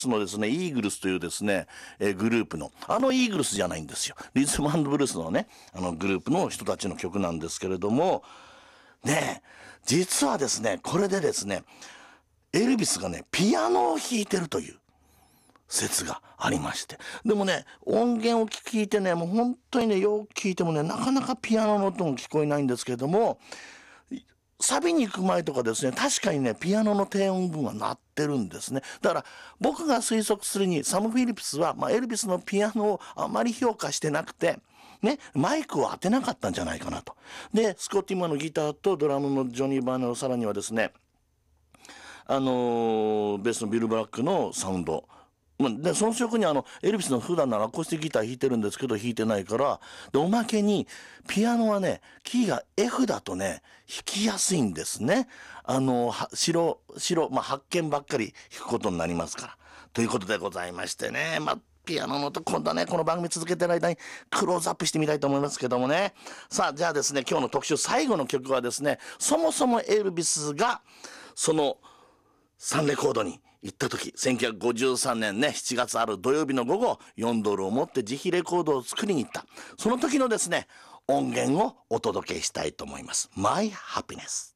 のですね、イーグルスというですね、グループの、イーグルスじゃないんですよ。リズムブルースのね、グループの人たちの曲なんですけれども、ねえ、実はですね、これでですね、エルビスがね、ピアノを弾いてるという説がありまして。でもね、音源を聞いてね、もう本当にね、よく聞いてもね、なかなかピアノの音も聞こえないんですけれども、サビに行く前とかですね、確かにね、ピアノの低音部分は鳴ってるんですね。だから、僕が推測するに、サム・フィリップスは、エルビスのピアノをあまり評価してなくて、ね、マイクを当てなかったんじゃないかなと。で、スコッティ・マンのギターとドラムのジョニー・バーナー、さらにはですね、ベースのビル・ブラックのサウンド。で、その曲にエルビスの普段ならアコースティックギター弾いてるんですけど、弾いてないから、で、おまけに、ピアノはね、キーが F だとね、弾きやすいんですね。発見ばっかり弾くことになりますから。ということでございましてね、ピアノの音、今度はね、この番組続けてる間にクローズアップしてみたいと思いますけどもね。さあ、じゃあですね、今日の特集最後の曲はですね、そもそもエルビスが、その、サンレコードに行った時、1953年ね、7月ある土曜日の午後、4ドルを持って自費レコードを作りに行った。その時のですね、音源をお届けしたいと思います。My Happiness。